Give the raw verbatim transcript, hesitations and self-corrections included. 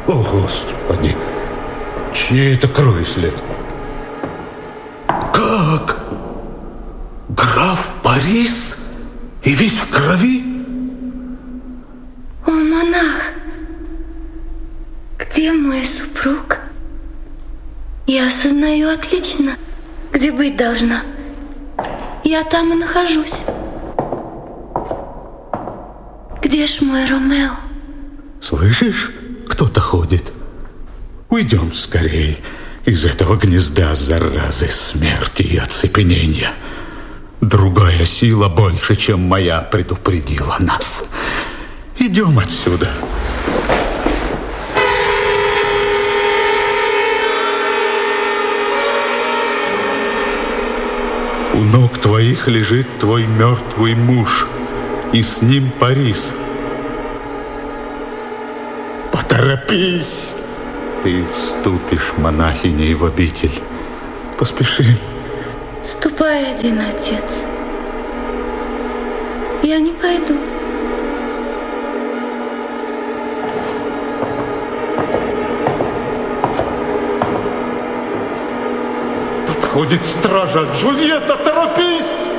О, Господи! Чьей это крови след? Как? Граф Парис? И весь в крови? О, монах! Где мой супруг? Я осознаю отлично, где быть должна. Я там и нахожусь. Где ж мой Ромео? Слышишь, кто-то ходит. Уйдем скорее из этого гнезда заразы, смерти и оцепенения. Другая сила больше, чем моя, предупредила нас. Идем отсюда. У ног твоих лежит твой мертвый муж, и с ним Парис. Поторопись! Ты вступишь, монахиней, в обитель. Поспеши. Ступай один, отец. Я не пойду. Подходит стража. Джульетта, торопись!